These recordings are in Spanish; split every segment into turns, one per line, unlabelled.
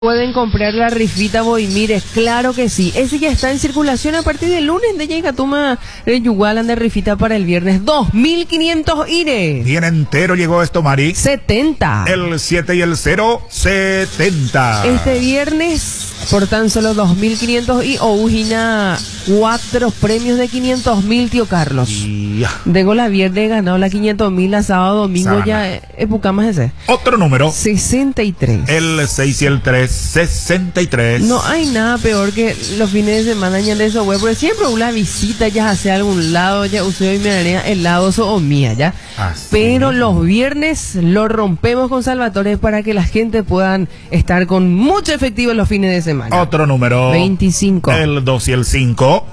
Pueden comprar la rifita Boimires, claro que sí. Ese ya está en circulación a partir del lunes. De llega toma el Yugualan de rifita para el viernes. 2.500 ire.
Bien entero llegó esto, Mari.
70.
El 7 y el 0, 70.
Este viernes, por tan solo 2.500 y Oujina, 4 premios de 500.000, tío Carlos.
Ya.
Tengo la viernes ganado la 500.000, la sábado, domingo
Sana.
ya más ese.
Otro número.
63.
El 6 y el 3, 63.
No hay nada peor que los fines de semana ya de eso, güey, porque siempre una visita ya hacia algún lado, ya usted hoy me daría el lado o mía, ya.
Así.
Pero los viernes lo rompemos con Salvatore para que la gente puedan estar con mucho efectivo en los fines de semana.
Otro número.
25.
El 2 y el 5,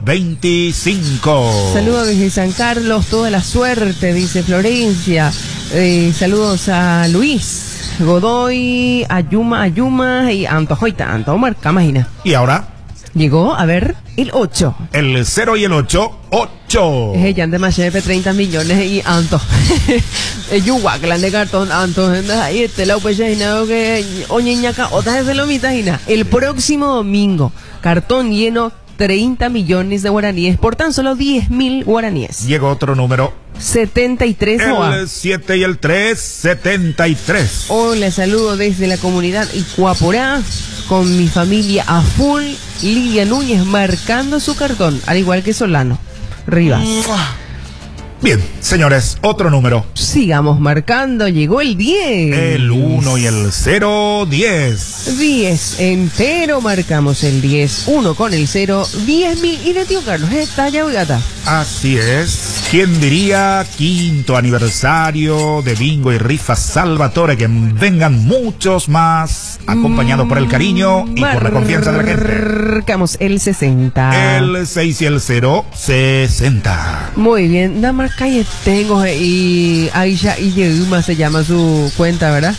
25.
Saludos desde San Carlos, toda la suerte, dice Florencia. Saludos a Luis Godoy, Ayuma y Antojoita, Antomar Imagina.
Y ahora,
Llegó, a ver, el 8.
el 0 y el 8, 8.
Es ella de Machepe, 30 millones y Anto. Yuhuaclan de cartón, Anto. Ahí este la upeyinado que oñeñaca, otras de lomita y nada. El próximo domingo, cartón lleno, 30 millones de guaraníes por tan solo 10.000 guaraníes.
Llegó otro número.
73
El 7 y el 3, 73.
Hola, saludo desde la comunidad Icuaporá con mi familia a full. Lidia Núñez marcando su cartón, al igual que Solano Rivas.
Bien, señores, otro número.
Sigamos marcando, llegó el 10.
El 1 y el 0, 10.
10 entero, marcamos el 10. 1 con el 0, 10.000. Y de tío Carlos, está ya gata.
Así es. ¿Quién diría? Quinto aniversario de Bingo y Rifa Salvatore. Que vengan muchos más, acompañado por el cariño y por la confianza de la gente.
Marcamos el 60.
El 6 y el 0, 60.
Muy bien, Damar Calle tengo y Aisha y Yeduma se llama su cuenta, ¿verdad?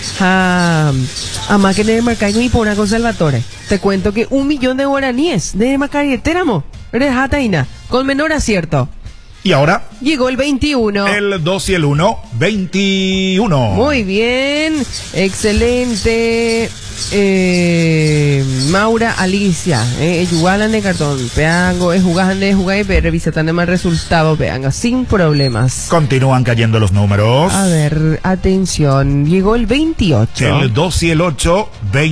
A máquina de Marcaigo y por una cosa Salvatore. Te cuento que 1 millón de guaraníes de Macalle Teramo, Rejataina, con menor acierto.
Y ahora,
Llegó el 21.
el 2 y el 1, 21.
Muy bien, excelente. Maura Alicia, Yugalan de cartón, peango, jugajan de jugar y revisatan más resultados, peanga, sin problemas.
Continúan cayendo los números.
A ver, atención, llegó el 28.
El 2 y el 8,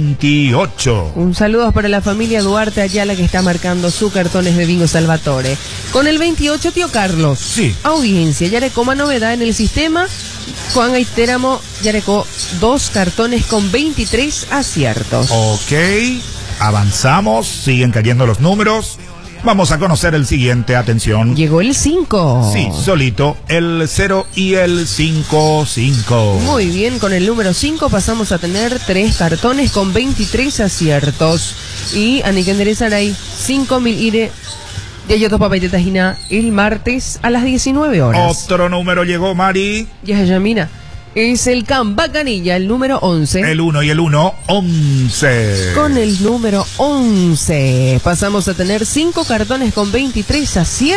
28.
Un saludo para la familia Duarte Ayala que está marcando sus cartones de Bingo Salvatore. Con el 28, tío Carlos.
Sí.
Audiencia, Yarecó más novedad en el sistema. Juan Aitéramo, Yarecó 2 cartones con 23 aciertos.
Ok, avanzamos, siguen cayendo los números. Vamos a conocer el siguiente, atención.
Llegó el 5.
Sí, solito, el 0 y el 5, 5.
Muy bien, con el número 5 pasamos a tener 3 cartones con 23 aciertos. Y Anikenderezaray, 5.000 ire. Y hay otro papel de tajina el martes a las 19 horas.
Otro número llegó, Mari.
Yamina. Es el Cambacanilla, el número 11.
El 1 y el 1, 11.
Con el número 11 pasamos a tener 5 cartones con 23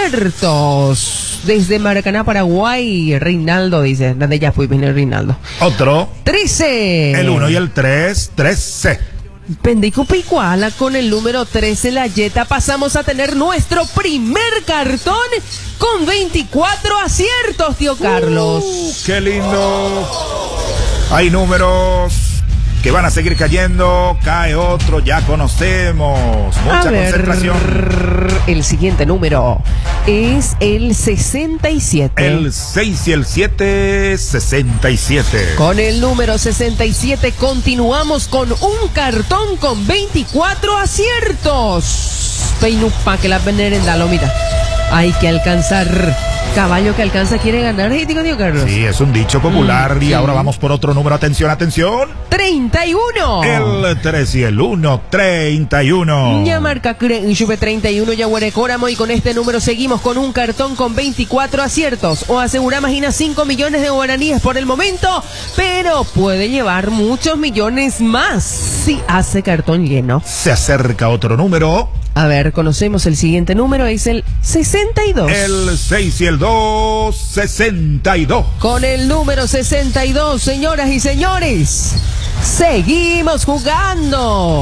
aciertos. Desde Maracaná, Paraguay, Reinaldo dice. ¿Dónde ya fui, viene Reinaldo?
Otro.
13.
El 1 y el 3, 13.
Pendico Picuala con el número 13, la Yeta, pasamos a tener nuestro primer cartón con 24 aciertos, tío Carlos.
¡Qué lindo! Hay números que van a seguir cayendo. Cae otro, ya conocemos. Mucha
A ver,
concentración.
el siguiente número es el 67.
El 6 y el 7, 67.
Con el número 67 continuamos con un cartón con 24 aciertos. Peinupa que la veneren da lomita. Hay que alcanzar. Caballo que alcanza quiere ganar, digo, tío Carlos.
Sí, es un dicho popular. Y ahora vamos por otro número. Atención, atención.
31.
El 3 y el 1, 31.
Ya marca Sube 31 ya Huarecóramo y con este número seguimos con un cartón con 24 aciertos. O asegura, imagina, 5 millones de guaraníes por el momento, pero puede llevar muchos millones más si hace cartón lleno.
Se acerca otro número.
A ver, conocemos el siguiente número, es el 62.
El 6 y el 2, 62.
Con el número 62, señoras y señores, Seguimos jugando.